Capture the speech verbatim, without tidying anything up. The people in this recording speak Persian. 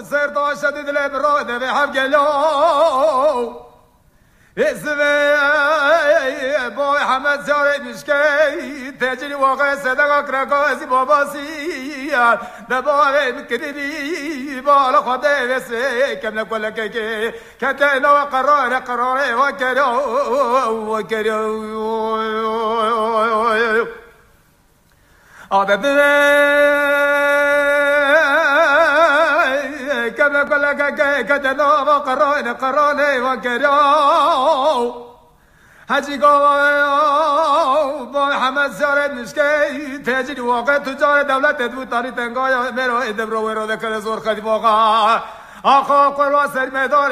سر داشت دل براده به هم گلو اسمه با حمد جاره مشکی تجری واقع صدقا کرکا ازی باباسی دباره مکدبی بالا خده وسه کم نکل که که کتنا و قرار قرار و کرو و کرو عادت كما قال لك كتنا وقران قران وكرو حجي قوا محمد زار مشكي تجري واقع تجار دولة تدو تاري تنقايا مرو ادبرو ورو ذكر زور خدي واقع آخا قروا سر مدار